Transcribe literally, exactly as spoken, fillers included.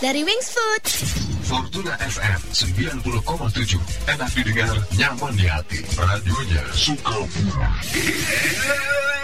dari Wings Food. Fortuna F M sembilan puluh koma tujuh. Enak didengar, nyaman di hati. Radionya suka bumi.